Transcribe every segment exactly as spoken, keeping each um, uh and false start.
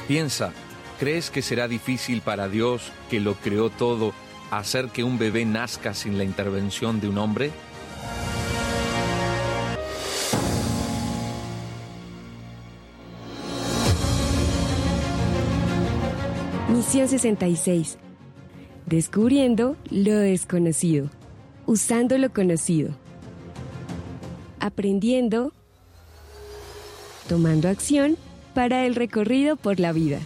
Piensa, ¿crees que será difícil para Dios, que lo creó todo, hacer que un bebé nazca sin la intervención de un hombre? Misión sesenta y seis. Descubriendo lo desconocido. Usando lo conocido. Aprendiendo. Tomando acción para el recorrido por la vida.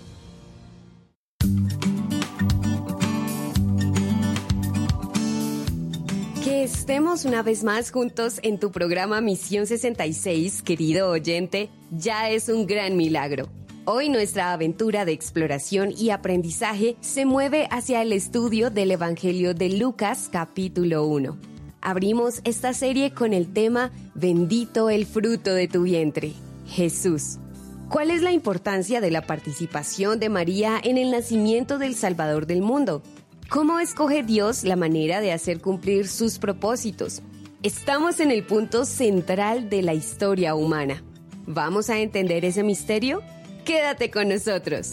Que estemos una vez más juntos en tu programa Misión sesenta y seis, querido oyente, ya es un gran milagro. Hoy nuestra aventura de exploración y aprendizaje se mueve hacia el estudio del Evangelio de Lucas, capítulo uno. Abrimos esta serie con el tema Bendito el fruto de tu vientre, Jesús. ¿Cuál es la importancia de la participación de María en el nacimiento del Salvador del mundo? ¿Cómo escoge Dios la manera de hacer cumplir sus propósitos? Estamos en el punto central de la historia humana. ¿Vamos a entender ese misterio? Quédate con nosotros.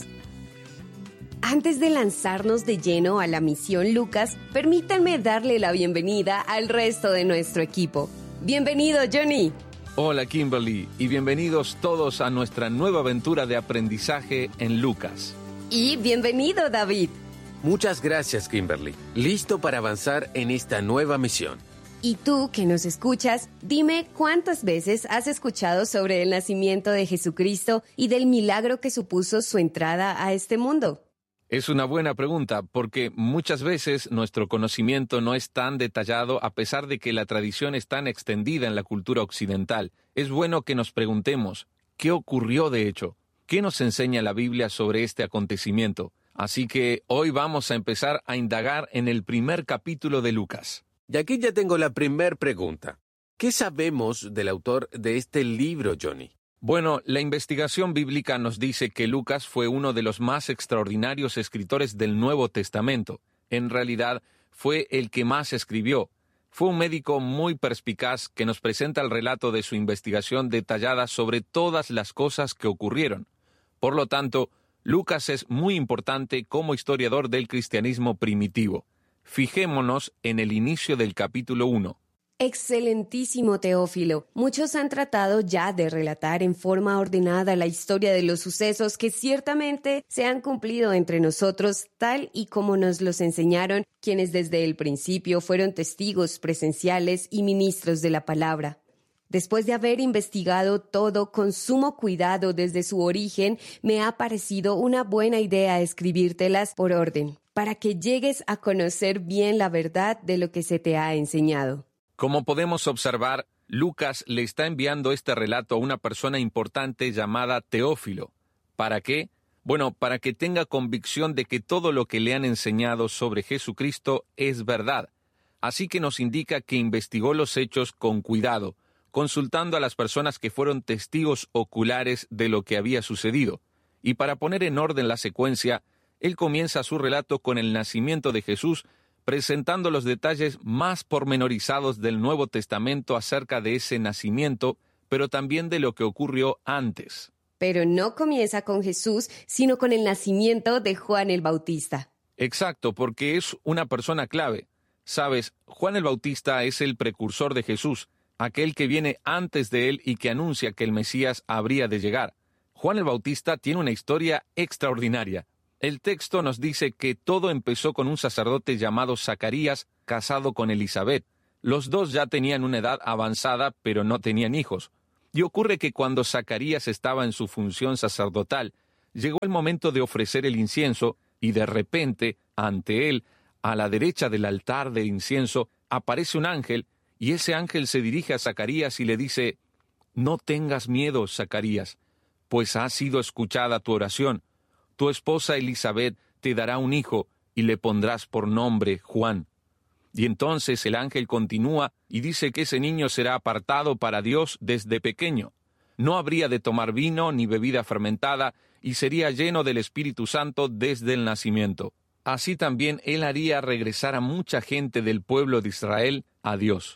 Antes de lanzarnos de lleno a la misión Lucas, permítanme darle la bienvenida al resto de nuestro equipo. Bienvenido, Johnny. Hola, Kimberly, y bienvenidos todos a nuestra nueva aventura de aprendizaje en Lucas. Y bienvenido, David. Muchas gracias, Kimberly. Listo para avanzar en esta nueva misión. Y tú, que nos escuchas, dime cuántas veces has escuchado sobre el nacimiento de Jesucristo y del milagro que supuso su entrada a este mundo. Es una buena pregunta, porque muchas veces nuestro conocimiento no es tan detallado a pesar de que la tradición es tan extendida en la cultura occidental. Es bueno que nos preguntemos, ¿qué ocurrió de hecho? ¿Qué nos enseña la Biblia sobre este acontecimiento? Así que hoy vamos a empezar a indagar en el primer capítulo de Lucas. Y aquí ya tengo la primer pregunta. ¿Qué sabemos del autor de este libro, Johnny? Bueno, la investigación bíblica nos dice que Lucas fue uno de los más extraordinarios escritores del Nuevo Testamento. En realidad, fue el que más escribió. Fue un médico muy perspicaz que nos presenta el relato de su investigación detallada sobre todas las cosas que ocurrieron. Por lo tanto, Lucas es muy importante como historiador del cristianismo primitivo. Fijémonos en el inicio del capítulo uno. Excelentísimo Teófilo. Muchos han tratado ya de relatar en forma ordenada la historia de los sucesos que ciertamente se han cumplido entre nosotros, tal y como nos los enseñaron quienes desde el principio fueron testigos presenciales y ministros de la palabra. Después de haber investigado todo con sumo cuidado desde su origen, me ha parecido una buena idea escribírtelas por orden, para que llegues a conocer bien la verdad de lo que se te ha enseñado. Como podemos observar, Lucas le está enviando este relato a una persona importante llamada Teófilo. ¿Para qué? Bueno, para que tenga convicción de que todo lo que le han enseñado sobre Jesucristo es verdad. Así que nos indica que investigó los hechos con cuidado, consultando a las personas que fueron testigos oculares de lo que había sucedido. Y para poner en orden la secuencia, él comienza su relato con el nacimiento de Jesús, presentando los detalles más pormenorizados del Nuevo Testamento acerca de ese nacimiento, pero también de lo que ocurrió antes. Pero no comienza con Jesús, sino con el nacimiento de Juan el Bautista. Exacto, porque es una persona clave. Sabes, Juan el Bautista es el precursor de Jesús, aquel que viene antes de él y que anuncia que el Mesías habría de llegar. Juan el Bautista tiene una historia extraordinaria. El texto nos dice que todo empezó con un sacerdote llamado Zacarías, casado con Elisabet. Los dos ya tenían una edad avanzada, pero no tenían hijos. Y ocurre que cuando Zacarías estaba en su función sacerdotal, llegó el momento de ofrecer el incienso, y de repente, ante él, a la derecha del altar de incienso, aparece un ángel, y ese ángel se dirige a Zacarías y le dice: «No tengas miedo, Zacarías, pues ha sido escuchada tu oración. Tu esposa Elisabet te dará un hijo, y le pondrás por nombre Juan». Y entonces el ángel continúa y dice que ese niño será apartado para Dios desde pequeño. No habría de tomar vino ni bebida fermentada, y sería lleno del Espíritu Santo desde el nacimiento. Así también él haría regresar a mucha gente del pueblo de Israel a Dios.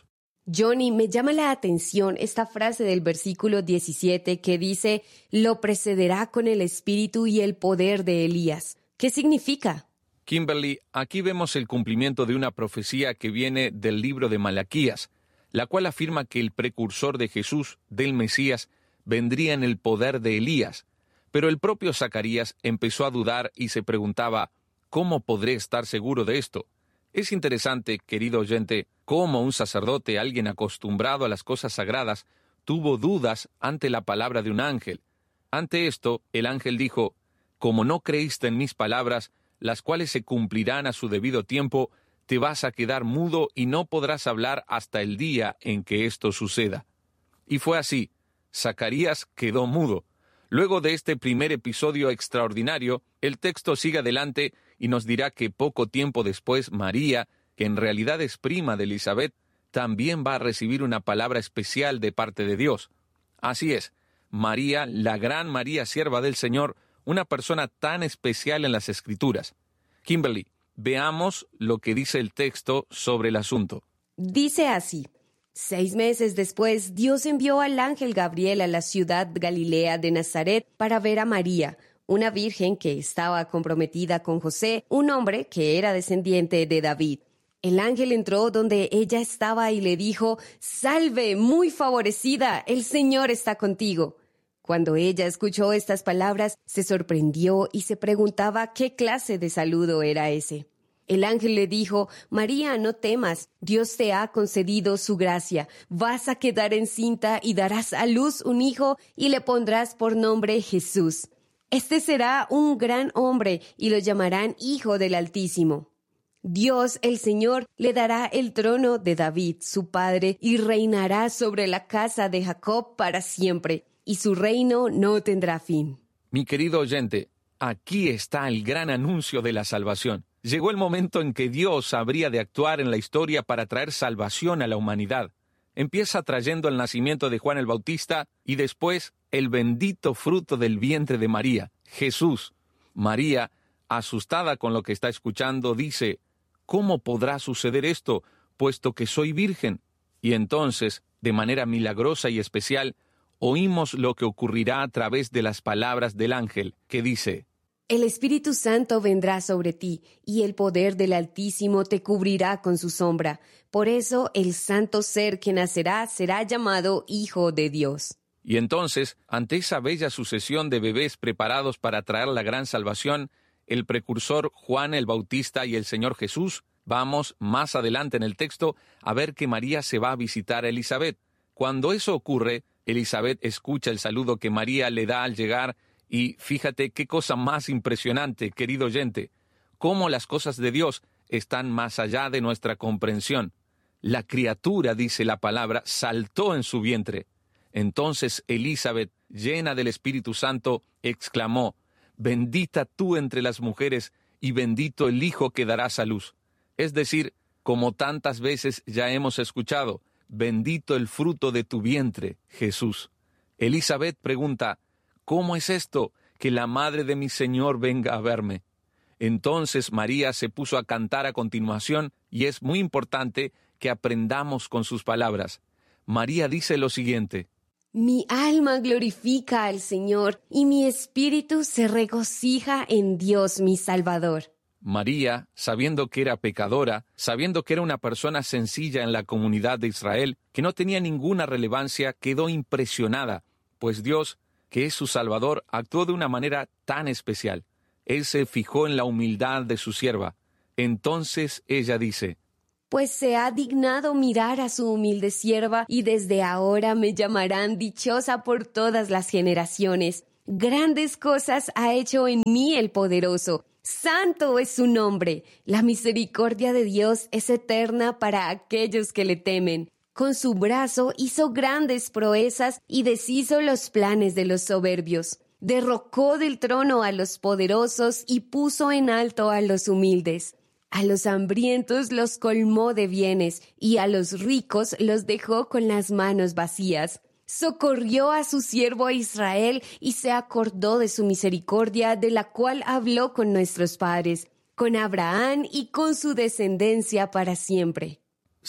Johnny, me llama la atención esta frase del versículo diecisiete que dice, lo precederá con el espíritu y el poder de Elías. ¿Qué significa? Kimberly, aquí vemos el cumplimiento de una profecía que viene del libro de Malaquías, la cual afirma que el precursor de Jesús, del Mesías, vendría en el poder de Elías. Pero el propio Zacarías empezó a dudar y se preguntaba, ¿cómo podré estar seguro de esto? Es interesante, querido oyente, cómo un sacerdote, alguien acostumbrado a las cosas sagradas, tuvo dudas ante la palabra de un ángel. Ante esto, el ángel dijo, como no creíste en mis palabras, las cuales se cumplirán a su debido tiempo, te vas a quedar mudo y no podrás hablar hasta el día en que esto suceda. Y fue así. Zacarías quedó mudo. Luego de este primer episodio extraordinario, el texto sigue adelante y nos dirá que poco tiempo después María, que en realidad es prima de Elizabeth, también va a recibir una palabra especial de parte de Dios. Así es, María, la gran María, sierva del Señor, una persona tan especial en las Escrituras. Kimberly, veamos lo que dice el texto sobre el asunto. Dice así. Seis meses después, Dios envió al ángel Gabriel a la ciudad Galilea de Nazaret para ver a María, una virgen que estaba comprometida con José, un hombre que era descendiente de David. El ángel entró donde ella estaba y le dijo, «Salve, muy favorecida, el Señor está contigo». Cuando ella escuchó estas palabras, se sorprendió y se preguntaba qué clase de saludo era ese. El ángel le dijo, «María, no temas, Dios te ha concedido su gracia. Vas a quedar encinta y darás a luz un hijo y le pondrás por nombre Jesús. Este será un gran hombre y lo llamarán Hijo del Altísimo. Dios, el Señor, le dará el trono de David, su padre, y reinará sobre la casa de Jacob para siempre, y su reino no tendrá fin». Mi querido oyente, aquí está el gran anuncio de la salvación. Llegó el momento en que Dios habría de actuar en la historia para traer salvación a la humanidad. Empieza trayendo el nacimiento de Juan el Bautista y después el bendito fruto del vientre de María, Jesús. María, asustada con lo que está escuchando, dice, ¿cómo podrá suceder esto, puesto que soy virgen? Y entonces, de manera milagrosa y especial, oímos lo que ocurrirá a través de las palabras del ángel, que dice, «El Espíritu Santo vendrá sobre ti, y el poder del Altísimo te cubrirá con su sombra. Por eso el santo ser que nacerá será llamado Hijo de Dios». Y entonces, ante esa bella sucesión de bebés preparados para traer la gran salvación, el precursor Juan el Bautista y el Señor Jesús, vamos más adelante en el texto a ver que María se va a visitar a Elizabeth. Cuando eso ocurre, Elizabeth escucha el saludo que María le da al llegar. Y fíjate qué cosa más impresionante, querido oyente, cómo las cosas de Dios están más allá de nuestra comprensión. La criatura, dice la palabra, saltó en su vientre. Entonces Elizabeth, llena del Espíritu Santo, exclamó, «Bendita tú entre las mujeres, y bendito el Hijo que darás a luz». Es decir, como tantas veces ya hemos escuchado, «Bendito el fruto de tu vientre, Jesús». Elizabeth pregunta, «¿Cómo es esto, que la madre de mi Señor venga a verme?». Entonces María se puso a cantar a continuación, y es muy importante que aprendamos con sus palabras. María dice lo siguiente: «Mi alma glorifica al Señor, y mi espíritu se regocija en Dios mi Salvador». María, sabiendo que era pecadora, sabiendo que era una persona sencilla en la comunidad de Israel, que no tenía ninguna relevancia, quedó impresionada, pues Dios, que es su Salvador, actuó de una manera tan especial. Él se fijó en la humildad de su sierva. Entonces ella dice: «Pues se ha dignado mirar a su humilde sierva, y desde ahora me llamarán dichosa por todas las generaciones. Grandes cosas ha hecho en mí el poderoso. Santo es su nombre. La misericordia de Dios es eterna para aquellos que le temen. Con su brazo hizo grandes proezas y deshizo los planes de los soberbios. Derrocó del trono a los poderosos y puso en alto a los humildes. A los hambrientos los colmó de bienes, y a los ricos los dejó con las manos vacías. Socorrió a su siervo Israel y se acordó de su misericordia, de la cual habló con nuestros padres, con Abraham y con su descendencia para siempre». Sí,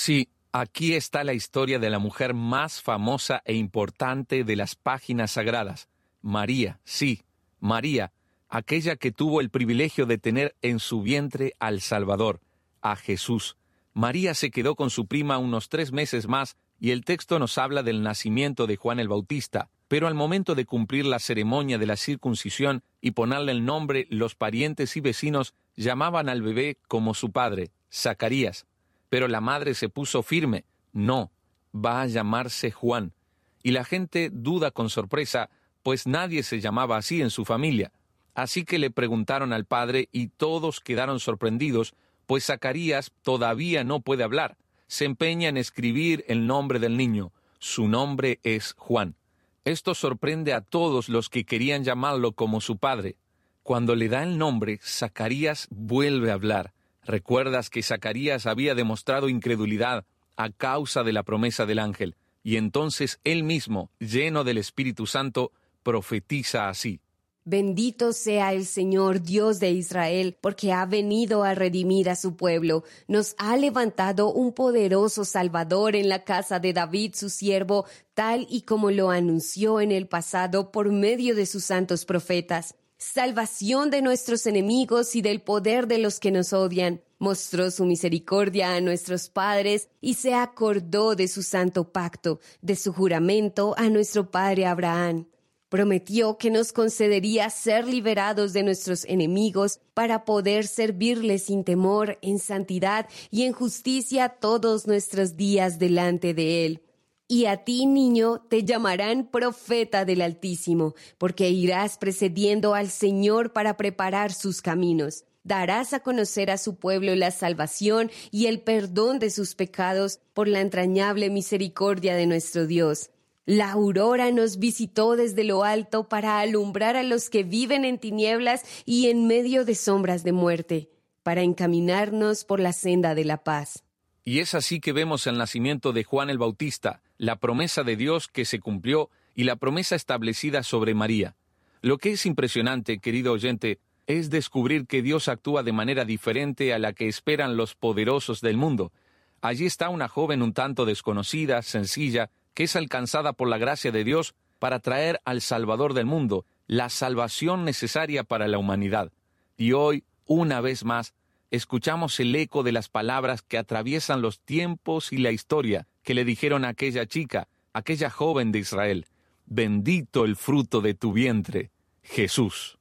Aquí está la historia de la mujer más famosa e importante de las páginas sagradas. María, sí, María, aquella que tuvo el privilegio de tener en su vientre al Salvador, a Jesús. María se quedó con su prima unos tres meses más y el texto nos habla del nacimiento de Juan el Bautista, pero al momento de cumplir la ceremonia de la circuncisión y ponerle el nombre, los parientes y vecinos llamaban al bebé como su padre, Zacarías. Pero la madre se puso firme, no, va a llamarse Juan. Y la gente duda con sorpresa, pues nadie se llamaba así en su familia. Así que le preguntaron al padre y todos quedaron sorprendidos, pues Zacarías todavía no puede hablar. Se empeña en escribir el nombre del niño. Su nombre es Juan. Esto sorprende a todos los que querían llamarlo como su padre. Cuando le da el nombre, Zacarías vuelve a hablar. ¿Recuerdas que Zacarías había demostrado incredulidad a causa de la promesa del ángel? Y entonces él mismo, lleno del Espíritu Santo, profetiza así. Bendito sea el Señor Dios de Israel, porque ha venido a redimir a su pueblo. Nos ha levantado un poderoso Salvador en la casa de David, su siervo, tal y como lo anunció en el pasado por medio de sus santos profetas. Salvación de nuestros enemigos y del poder de los que nos odian. Mostró su misericordia a nuestros padres y se acordó de su santo pacto, de su juramento a nuestro padre Abraham. Prometió que nos concedería ser liberados de nuestros enemigos para poder servirle sin temor, en santidad y en justicia todos nuestros días delante de él. Y a ti, niño, te llamarán profeta del Altísimo, porque irás precediendo al Señor para preparar sus caminos. Darás a conocer a su pueblo la salvación y el perdón de sus pecados por la entrañable misericordia de nuestro Dios. La aurora nos visitó desde lo alto para alumbrar a los que viven en tinieblas y en medio de sombras de muerte, para encaminarnos por la senda de la paz. Y es así que vemos el nacimiento de Juan el Bautista, la promesa de Dios que se cumplió y la promesa establecida sobre María. Lo que es impresionante, querido oyente, es descubrir que Dios actúa de manera diferente a la que esperan los poderosos del mundo. Allí está una joven un tanto desconocida, sencilla, que es alcanzada por la gracia de Dios para traer al Salvador del mundo, la salvación necesaria para la humanidad. Y hoy, una vez más, escuchamos el eco de las palabras que atraviesan los tiempos y la historia que le dijeron a aquella chica, aquella joven de Israel: bendito el fruto de tu vientre, Jesús.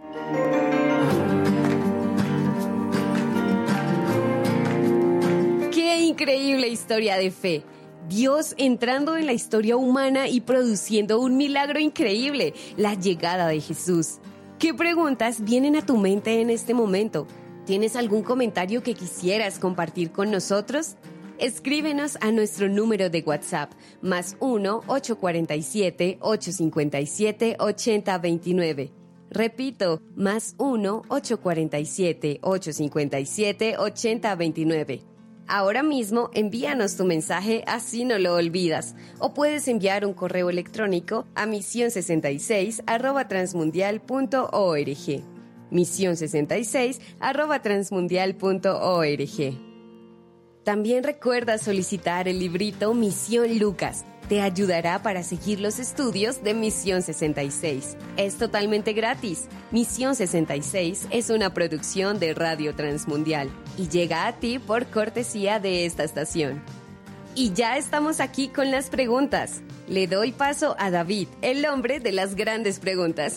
¡Qué increíble historia de fe! Dios entrando en la historia humana y produciendo un milagro increíble, la llegada de Jesús. ¿Qué preguntas vienen a tu mente en este momento? ¿Tienes algún comentario que quisieras compartir con nosotros? Escríbenos a nuestro número de WhatsApp, más uno ocho cuatro siete, ocho cinco siete, ocho cero dos nueve. Repito, más uno ocho cuatro siete, ocho cinco siete, ocho cero dos nueve. Ahora mismo envíanos tu mensaje, así no lo olvidas. O puedes enviar un correo electrónico a misión sesenta y seis arroba transmundial punto org. misión sesenta y seis arroba transmundial punto org. También recuerda solicitar el librito Misión Lucas. Te ayudará para seguir los estudios de Misión sesenta y seis. Es totalmente gratis. Misión sesenta y seis es una producción de Radio Transmundial y llega a ti por cortesía de esta estación. Y ya estamos aquí con las preguntas. Le doy paso a David, el hombre de las grandes preguntas.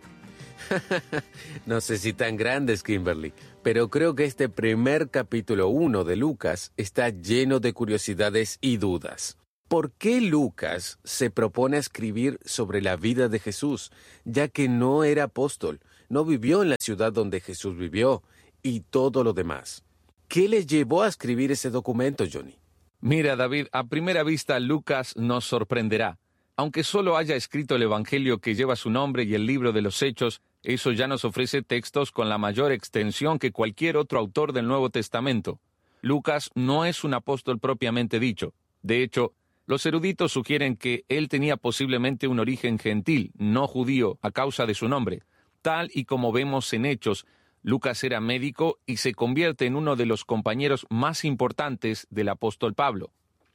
No sé si tan grandes, Kimberly, pero creo que este primer capítulo uno de Lucas está lleno de curiosidades y dudas. ¿Por qué Lucas se propone escribir sobre la vida de Jesús, ya que no era apóstol, no vivió en la ciudad donde Jesús vivió y todo lo demás? ¿Qué le llevó a escribir ese documento, Johnny? Mira, David, a primera vista Lucas nos sorprenderá. Aunque solo haya escrito el Evangelio que lleva su nombre y el libro de los Hechos, eso ya nos ofrece textos con la mayor extensión que cualquier otro autor del Nuevo Testamento. Lucas no es un apóstol propiamente dicho. De hecho, los eruditos sugieren que él tenía posiblemente un origen gentil, no judío, a causa de su nombre. Tal y como vemos en Hechos, Lucas era médico y se convierte en uno de los compañeros más importantes del apóstol Pablo.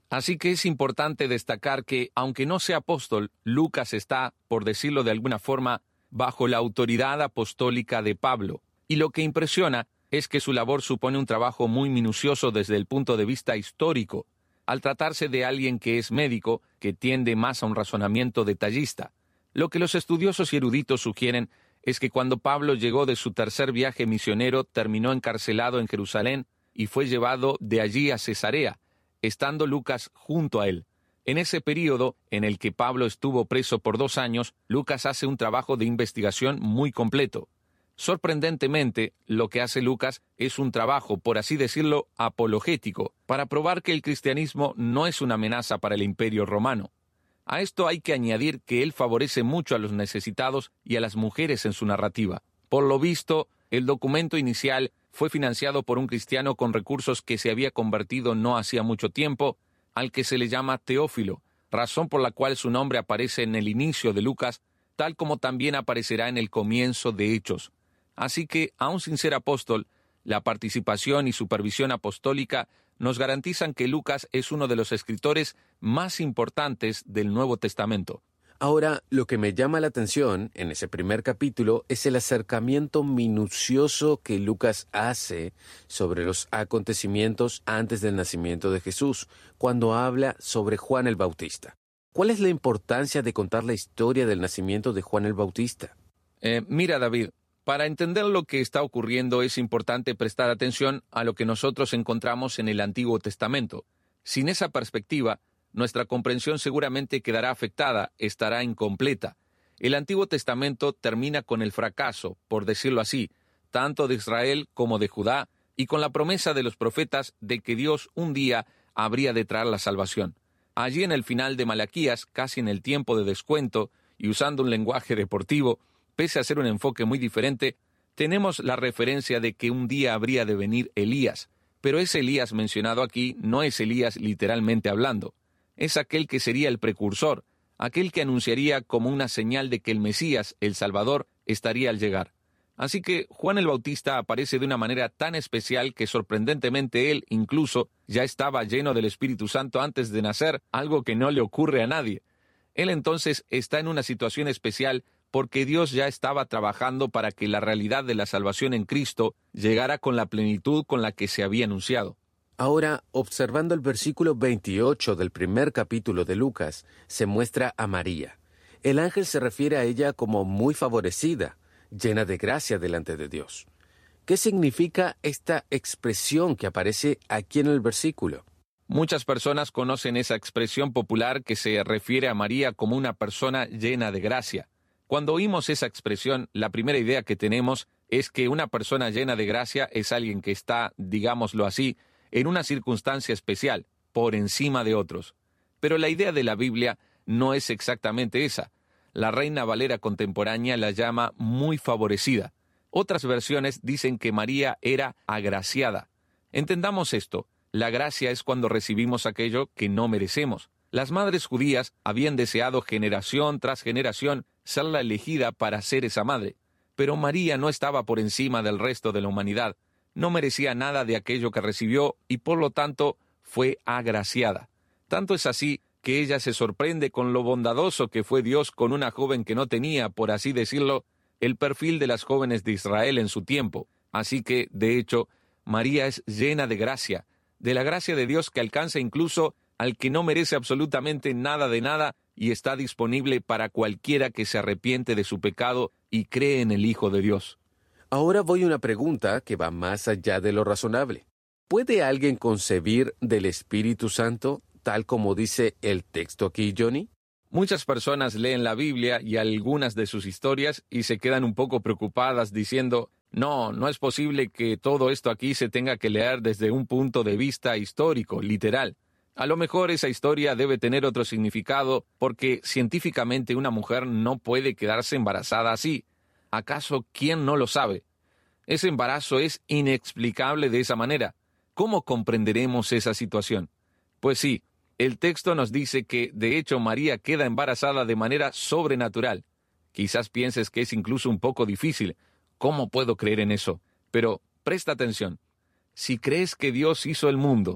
Así que es importante destacar que, aunque no sea apóstol, Lucas está, por decirlo de alguna forma, bajo la autoridad apostólica de Pablo. Y lo que impresiona es que su labor supone un trabajo muy minucioso desde el punto de vista histórico, al tratarse de alguien que es médico, que tiende más a un razonamiento detallista. Lo que los estudiosos y eruditos sugieren es que cuando Pablo llegó de su tercer viaje misionero, terminó encarcelado en Jerusalén y fue llevado de allí a Cesarea, estando Lucas junto a él. En ese período, en el que Pablo estuvo preso por dos años, Lucas hace un trabajo de investigación muy completo. Sorprendentemente, lo que hace Lucas es un trabajo, por así decirlo, apologético, para probar que el cristianismo no es una amenaza para el Imperio Romano. A esto hay que añadir que él favorece mucho a los necesitados y a las mujeres en su narrativa. Por lo visto, el documento inicial fue financiado por un cristiano con recursos que se había convertido no hacía mucho tiempo, al que se le llama Teófilo, razón por la cual su nombre aparece en el inicio de Lucas, tal como también aparecerá en el comienzo de Hechos. Así que, aun sin ser apóstol, la participación y supervisión apostólica nos garantizan que Lucas es uno de los escritores más importantes del Nuevo Testamento. Ahora, lo que me llama la atención en ese primer capítulo es el acercamiento minucioso que Lucas hace sobre los acontecimientos antes del nacimiento de Jesús, cuando habla sobre Juan el Bautista. ¿Cuál es la importancia de contar la historia del nacimiento de Juan el Bautista? Eh, mira, David, para entender lo que está ocurriendo es importante prestar atención a lo que nosotros encontramos en el Antiguo Testamento. Sin esa perspectiva, nuestra comprensión seguramente quedará afectada, estará incompleta. El Antiguo Testamento termina con el fracaso, por decirlo así, tanto de Israel como de Judá, y con la promesa de los profetas de que Dios un día habría de traer la salvación. Allí en el final de Malaquías, casi en el tiempo de descuento, y usando un lenguaje deportivo, pese a ser un enfoque muy diferente, tenemos la referencia de que un día habría de venir Elías, pero ese Elías mencionado aquí no es Elías literalmente hablando. Es aquel que sería el precursor, aquel que anunciaría como una señal de que el Mesías, el Salvador, estaría al llegar. Así que Juan el Bautista aparece de una manera tan especial que sorprendentemente él incluso ya estaba lleno del Espíritu Santo antes de nacer, algo que no le ocurre a nadie. Él entonces está en una situación especial porque Dios ya estaba trabajando para que la realidad de la salvación en Cristo llegara con la plenitud con la que se había anunciado. Ahora, observando el versículo veintiocho del primer capítulo de Lucas, se muestra a María. El ángel se refiere a ella como muy favorecida, llena de gracia delante de Dios. ¿Qué significa esta expresión que aparece aquí en el versículo? Muchas personas conocen esa expresión popular que se refiere a María como una persona llena de gracia. Cuando oímos esa expresión, la primera idea que tenemos es que una persona llena de gracia es alguien que está, digámoslo así, en una circunstancia especial, por encima de otros. Pero la idea de la Biblia no es exactamente esa. La Reina Valera contemporánea la llama muy favorecida. Otras versiones dicen que María era agraciada. Entendamos esto. La gracia es cuando recibimos aquello que no merecemos. Las madres judías habían deseado generación tras generación ser la elegida para ser esa madre. Pero María no estaba por encima del resto de la humanidad. No merecía nada de aquello que recibió y por lo tanto fue agraciada. Tanto es así que ella se sorprende con lo bondadoso que fue Dios con una joven que no tenía, por así decirlo, el perfil de las jóvenes de Israel en su tiempo. Así que, de hecho, María es llena de gracia, de la gracia de Dios que alcanza incluso al que no merece absolutamente nada de nada y está disponible para cualquiera que se arrepiente de su pecado y cree en el Hijo de Dios. Ahora voy a una pregunta que va más allá de lo razonable. ¿Puede alguien concebir del Espíritu Santo, tal como dice el texto aquí, Johnny? Muchas personas leen la Biblia y algunas de sus historias y se quedan un poco preocupadas diciendo, no, no es posible que todo esto aquí se tenga que leer desde un punto de vista histórico, literal. A lo mejor esa historia debe tener otro significado porque científicamente una mujer no puede quedarse embarazada así. ¿Acaso quién no lo sabe? Ese embarazo es inexplicable de esa manera. ¿Cómo comprenderemos esa situación? Pues sí, el texto nos dice que, de hecho, María queda embarazada de manera sobrenatural. Quizás pienses que es incluso un poco difícil. ¿Cómo puedo creer en eso? Pero presta atención. Si crees que Dios hizo el mundo,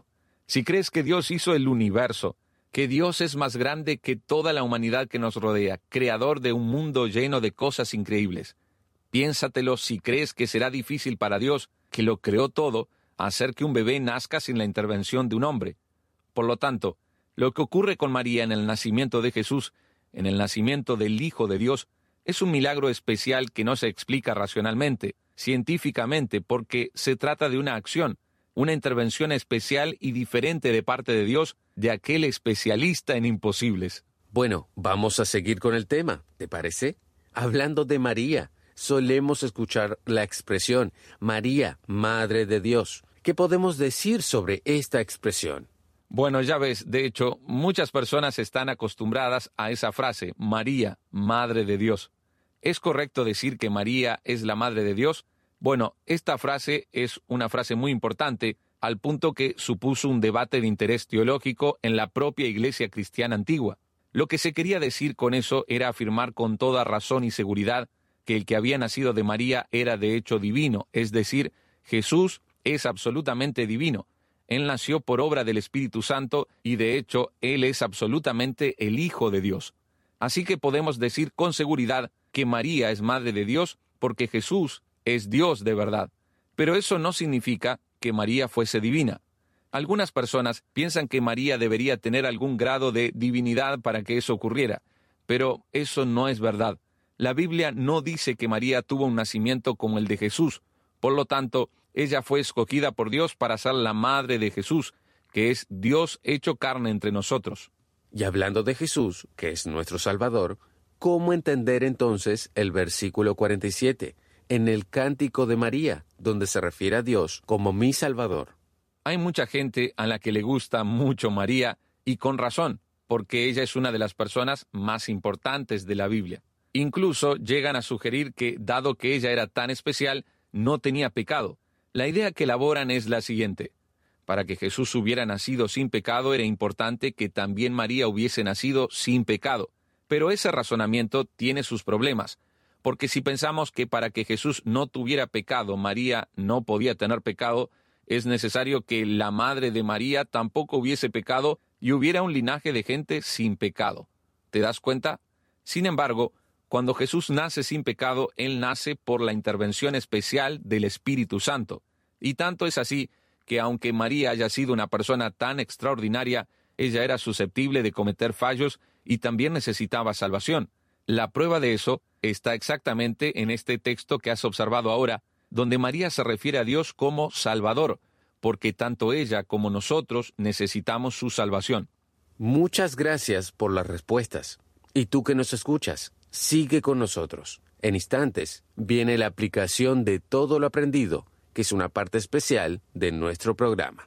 Si crees que Dios hizo el universo, que Dios es más grande que toda la humanidad que nos rodea, creador de un mundo lleno de cosas increíbles, piénsatelo si crees que será difícil para Dios, que lo creó todo, hacer que un bebé nazca sin la intervención de un hombre. Por lo tanto, lo que ocurre con María en el nacimiento de Jesús, en el nacimiento del Hijo de Dios, es un milagro especial que no se explica racionalmente, científicamente, porque se trata de una acción, una intervención especial y diferente de parte de Dios, de aquel especialista en imposibles. Bueno, vamos a seguir con el tema, ¿te parece? Hablando de María, solemos escuchar la expresión María, Madre de Dios. ¿Qué podemos decir sobre esta expresión? Bueno, ya ves, de hecho, muchas personas están acostumbradas a esa frase, María, Madre de Dios. ¿Es correcto decir que María es la Madre de Dios? Bueno, esta frase es una frase muy importante, al punto que supuso un debate de interés teológico en la propia Iglesia cristiana antigua. Lo que se quería decir con eso era afirmar con toda razón y seguridad que el que había nacido de María era de hecho divino, es decir, Jesús es absolutamente divino. Él nació por obra del Espíritu Santo y de hecho Él es absolutamente el Hijo de Dios. Así que podemos decir con seguridad que María es Madre de Dios porque Jesús es Dios de verdad. Pero eso no significa que María fuese divina. Algunas personas piensan que María debería tener algún grado de divinidad para que eso ocurriera, pero eso no es verdad. La Biblia no dice que María tuvo un nacimiento como el de Jesús. Por lo tanto, ella fue escogida por Dios para ser la madre de Jesús, que es Dios hecho carne entre nosotros. Y hablando de Jesús, que es nuestro Salvador, ¿cómo entender entonces el versículo cuarenta y siete, en el Cántico de María, donde se refiere a Dios como mi Salvador? Hay mucha gente a la que le gusta mucho María, y con razón, porque ella es una de las personas más importantes de la Biblia. Incluso llegan a sugerir que, dado que ella era tan especial, no tenía pecado. La idea que elaboran es la siguiente. Para que Jesús hubiera nacido sin pecado, era importante que también María hubiese nacido sin pecado. Pero ese razonamiento tiene sus problemas, porque si pensamos que para que Jesús no tuviera pecado, María no podía tener pecado, es necesario que la madre de María tampoco hubiese pecado y hubiera un linaje de gente sin pecado. ¿Te das cuenta? Sin embargo, cuando Jesús nace sin pecado, Él nace por la intervención especial del Espíritu Santo. Y tanto es así que aunque María haya sido una persona tan extraordinaria, ella era susceptible de cometer fallos y también necesitaba salvación. La prueba de eso está exactamente en este texto que has observado ahora, donde María se refiere a Dios como Salvador, porque tanto ella como nosotros necesitamos su salvación. Muchas gracias por las respuestas. Y tú que nos escuchas, sigue con nosotros. En instantes viene la aplicación de todo lo aprendido, que es una parte especial de nuestro programa.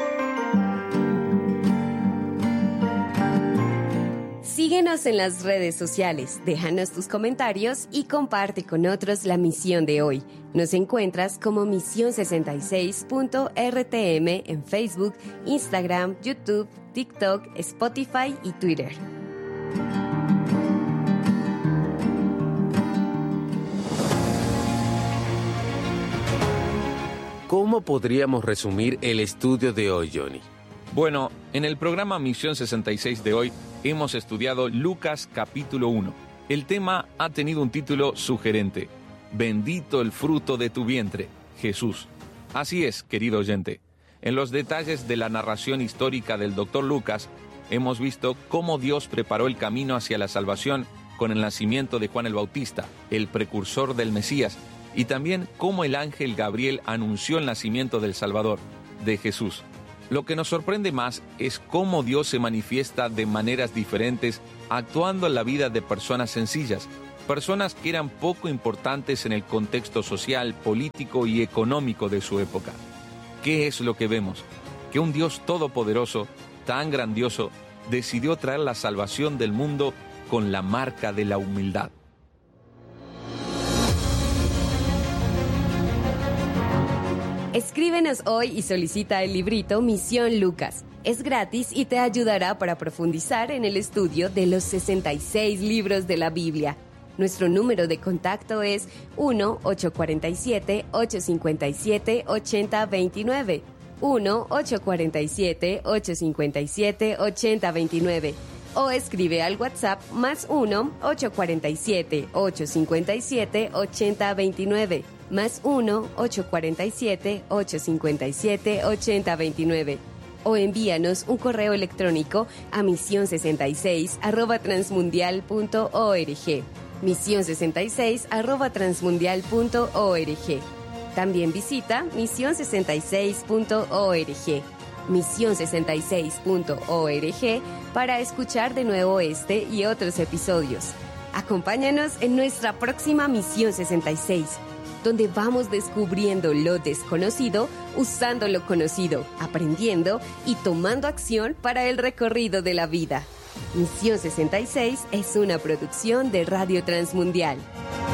Síguenos en las redes sociales, déjanos tus comentarios y comparte con otros la misión de hoy. Nos encuentras como misión sesenta y seis punto R T M en Facebook, Instagram, YouTube, TikTok, Spotify y Twitter. ¿Cómo podríamos resumir el estudio de hoy, Johnny? Bueno, en el programa Misión sesenta y seis de hoy hemos estudiado Lucas capítulo uno. El tema ha tenido un título sugerente: Bendito el fruto de tu vientre, Jesús. Así es, querido oyente. En los detalles de la narración histórica del doctor Lucas, hemos visto cómo Dios preparó el camino hacia la salvación con el nacimiento de Juan el Bautista, el precursor del Mesías, y también cómo el ángel Gabriel anunció el nacimiento del Salvador, de Jesús. Lo que nos sorprende más es cómo Dios se manifiesta de maneras diferentes, actuando en la vida de personas sencillas, personas que eran poco importantes en el contexto social, político y económico de su época. ¿Qué es lo que vemos? Que un Dios todopoderoso, tan grandioso, decidió traer la salvación del mundo con la marca de la humildad. Escríbenos hoy y solicita el librito Misión Lucas. Es gratis y te ayudará para profundizar en el estudio de los sesenta y seis libros de la Biblia. Nuestro número de contacto es uno ocho cuatro siete, ocho cinco siete, ocho cero dos nueve. uno ocho cuatro siete, ocho cinco siete, ocho cero dos nueve o escribe al WhatsApp más uno ocho cuatro siete, ocho cinco siete, ocho cero dos nueve más uno ocho cuatro siete, ocho cinco siete, ocho cero dos nueve o envíanos un correo electrónico a misión sesenta y seis arroba transmundial punto org. misión sesenta y seis arroba transmundial punto org. También visita misión sesenta y seis punto org. misión sesenta y seis punto org para escuchar de nuevo este y otros episodios. Acompáñanos en nuestra próxima Misión sesenta y seis, donde vamos descubriendo lo desconocido, usando lo conocido, aprendiendo y tomando acción para el recorrido de la vida. Misión sesenta y seis es una producción de Radio Transmundial.